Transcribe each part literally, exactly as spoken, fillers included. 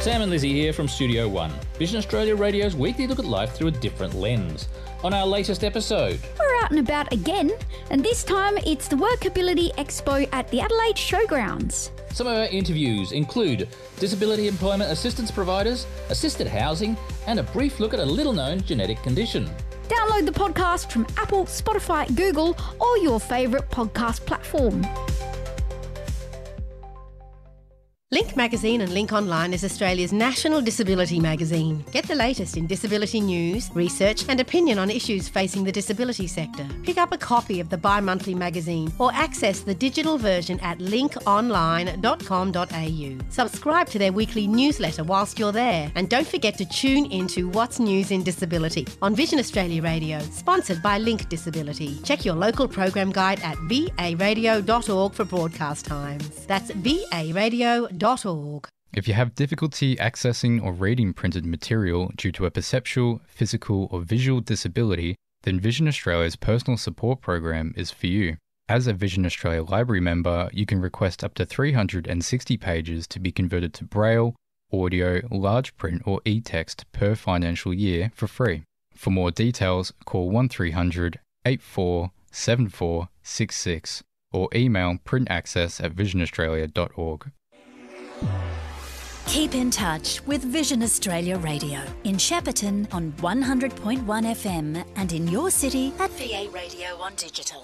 Sam and Lizzie here from Studio One, Vision Australia Radio's weekly look at life through a different lens. On our latest episode, we're out and about again, and this time it's the Workability Expo at the Adelaide Showgrounds. Some of our interviews include disability employment assistance providers, assisted housing, and a brief look at a little-known genetic condition. Download the podcast from Apple, Spotify, Google, or your favourite podcast platform. Link Magazine and Link Online is Australia's national disability magazine. Get the latest in disability news, research and opinion on issues facing the disability sector. Pick up a copy of the bi-monthly magazine or access the digital version at link online dot com dot a u. Subscribe to their weekly newsletter whilst you're there, and don't forget to tune into What's News in Disability on Vision Australia Radio, sponsored by Link Disability. Check your local program guide at v a radio dot org for broadcast times. That's v a radio dot org. If you have difficulty accessing or reading printed material due to a perceptual, physical or visual disability, then Vision Australia's personal support program is for you. As a Vision Australia Library member, you can request up to three hundred sixty pages to be converted to Braille, audio, large print or e-text per financial year for free. For more details, call one three hundred, eight four seven four six six or email printaccess at vision australia dot org. Keep in touch with Vision Australia Radio in Shepparton on one hundred point one F M and in your city at V A Radio on digital.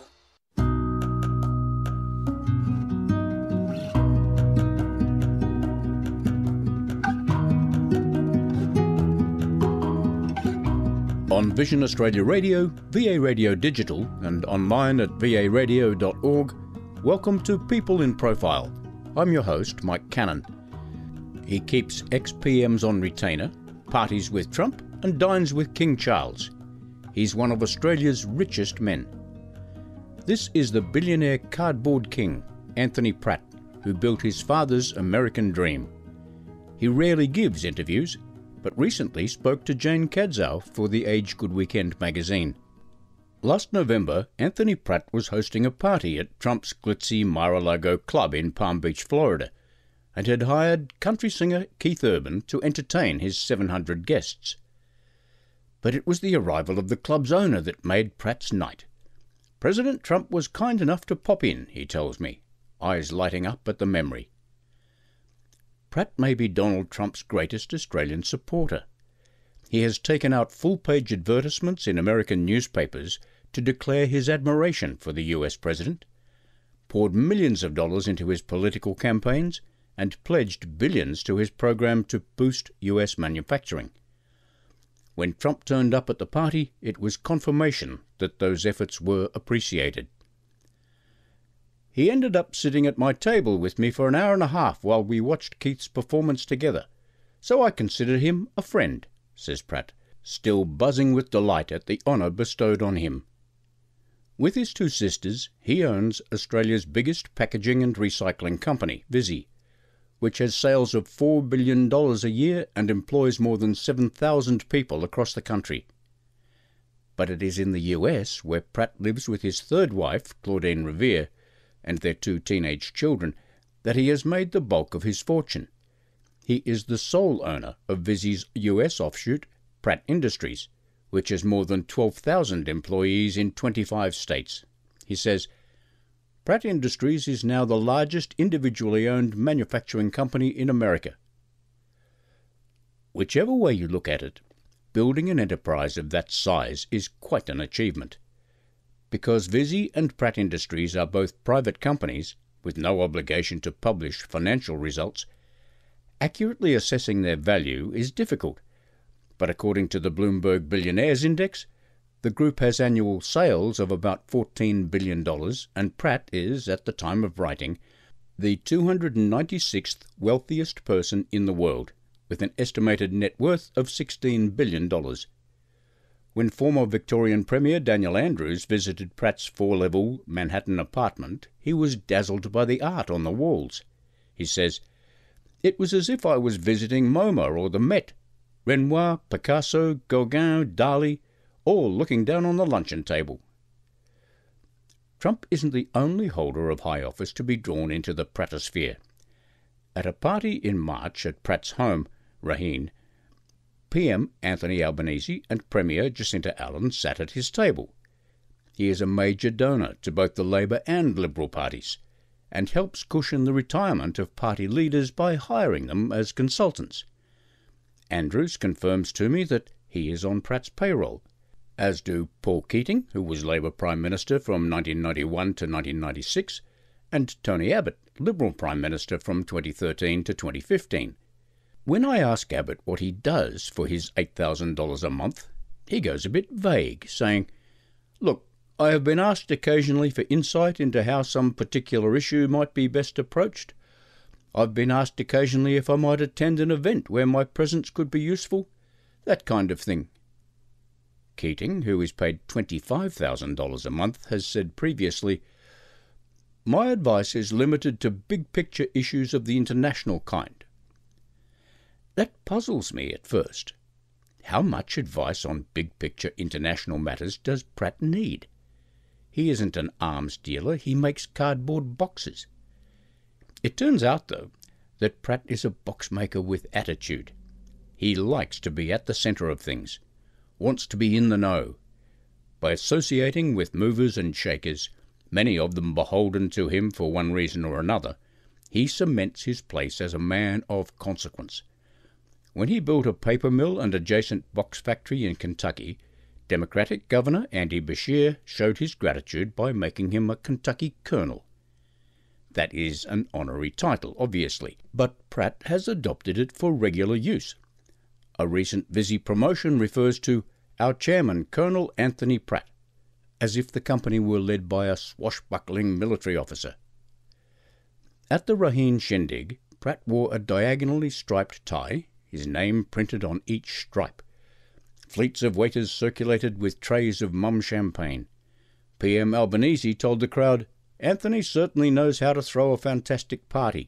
On Vision Australia Radio, V A Radio Digital and online at v a radio dot org, welcome to People in Profile. I'm your host, Mike Cannon. He keeps ex-P Ms on retainer, parties with Trump and dines with King Charles. He's one of Australia's richest men. This is the billionaire cardboard king, Anthony Pratt, who built his father's American dream. He rarely gives interviews, but recently spoke to Jane Cadzow for the Age Good Weekend magazine. Last November, Anthony Pratt was hosting a party at Trump's glitzy Mar-a-Lago club in Palm Beach, Florida, and had hired country singer Keith Urban to entertain his seven hundred guests. But it was the arrival of the club's owner that made Pratt's night. President Trump was kind enough to pop in, he tells me, eyes lighting up at the memory. Pratt may be Donald Trump's greatest Australian supporter. He has taken out full-page advertisements in American newspapers to declare his admiration for the U S president, poured millions of dollars into his political campaigns, and pledged billions to his program to boost U S manufacturing. When Trump turned up at the party, it was confirmation that those efforts were appreciated. He ended up sitting at my table with me for an hour and a half while we watched Keith's performance together, so I consider him a friend, says Pratt, still buzzing with delight at the honour bestowed on him. With his two sisters, he owns Australia's biggest packaging and recycling company, Visy, which has sales of four billion dollars a year and employs more than seven thousand people across the country. But it is in the U S, where Pratt lives with his third wife, Claudine Revere, and their two teenage children, that he has made the bulk of his fortune. He is the sole owner of Visy's U S offshoot, Pratt Industries, which has more than twelve thousand employees in twenty-five states. He says, Pratt Industries is now the largest individually owned manufacturing company in America. Whichever way you look at it, building an enterprise of that size is quite an achievement. Because Visy and Pratt Industries are both private companies, with no obligation to publish financial results, accurately assessing their value is difficult. But according to the Bloomberg Billionaires Index, the group has annual sales of about fourteen billion dollars, and Pratt is, at the time of writing, the two hundred ninety-sixth wealthiest person in the world, with an estimated net worth of sixteen billion dollars. When former Victorian Premier Daniel Andrews visited Pratt's four-level Manhattan apartment, he was dazzled by the art on the walls. He says, "It was as if I was visiting MoMA or the Met. Renoir, Picasso, Gauguin, Dali, all looking down on the luncheon table." Trump isn't the only holder of high office to be drawn into the Prattosphere. At a party in March at Pratt's home, Raheen, P M Anthony Albanese and Premier Jacinta Allen sat at his table. He is a major donor to both the Labor and Liberal parties, and helps cushion the retirement of party leaders by hiring them as consultants. Andrews confirms to me that he is on Pratt's payroll, as do Paul Keating, who was Labor Prime Minister from nineteen ninety-one to nineteen ninety-six, and Tony Abbott, Liberal Prime Minister from twenty thirteen to twenty fifteen. When I ask Abbott what he does for his eight thousand dollars a month, he goes a bit vague, saying, "Look, I have been asked occasionally for insight into how some particular issue might be best approached. I've been asked occasionally if I might attend an event where my presence could be useful, that kind of thing." Keating, who is paid twenty-five thousand dollars a month, has said previously, "My advice is limited to big-picture issues of the international kind." That puzzles me at first. How much advice on big-picture international matters does Pratt need? He isn't an arms dealer, he makes cardboard boxes. It turns out, though, that Pratt is a boxmaker with attitude. He likes to be at the centre of things, wants to be in the know. By associating with movers and shakers, many of them beholden to him for one reason or another, he cements his place as a man of consequence. When he built a paper mill and adjacent box factory in Kentucky, Democratic Governor Andy Beshear showed his gratitude by making him a Kentucky colonel. That is an honorary title, obviously, but Pratt has adopted it for regular use. A recent Visi promotion refers to our chairman, Colonel Anthony Pratt, as if the company were led by a swashbuckling military officer. At the Raheen shindig, Pratt wore a diagonally striped tie, his name printed on each stripe. Fleets of waiters circulated with trays of mum champagne. P M Albanese told the crowd, "Anthony certainly knows how to throw a fantastic party."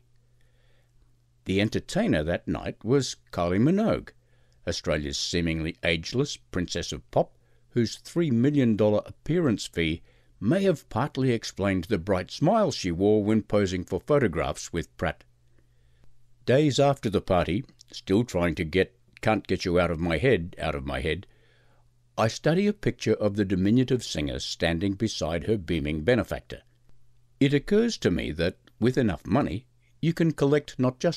The entertainer that night was Kylie Minogue, Australia's seemingly ageless Princess of Pop, whose three million dollars appearance fee may have partly explained the bright smile she wore when posing for photographs with Pratt. Days after the party, still trying to get Can't Get You Out of My Head out of my head, I study a picture of the diminutive singer standing beside her beaming benefactor. It occurs to me that, with enough money, you can collect not just